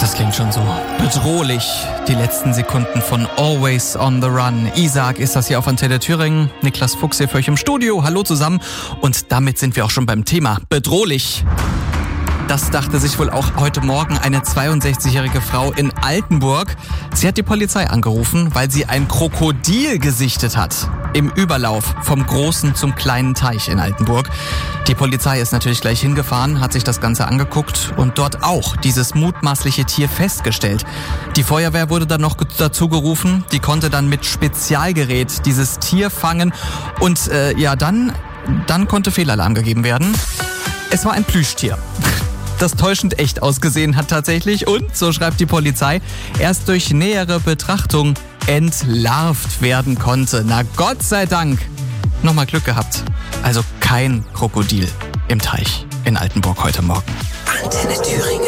Das klingt schon so bedrohlich. Die letzten Sekunden von Always on the Run. Isaac ist das hier auf Antenne Thüringen. Niklas Fuchs hier für euch im Studio. Hallo zusammen. Und damit sind wir auch schon beim Thema bedrohlich. Das dachte sich wohl auch heute Morgen eine 62-jährige Frau in Altenburg. Sie hat die Polizei angerufen, weil sie ein Krokodil gesichtet hat. Im Überlauf vom großen zum kleinen Teich in Altenburg. Die Polizei ist natürlich gleich hingefahren, hat sich das Ganze angeguckt und dort auch dieses mutmaßliche Tier festgestellt. Die Feuerwehr wurde dann noch dazu gerufen. Die konnte dann mit Spezialgerät dieses Tier fangen und dann konnte Fehlalarm gegeben werden. Es war ein Plüschtier, das täuschend echt ausgesehen hat tatsächlich und, so schreibt die Polizei, erst durch nähere Betrachtung entlarvt werden konnte. Na Gott sei Dank. Nochmal Glück gehabt. Also kein Krokodil im Teich in Altenburg heute Morgen. Antenne Thüringen.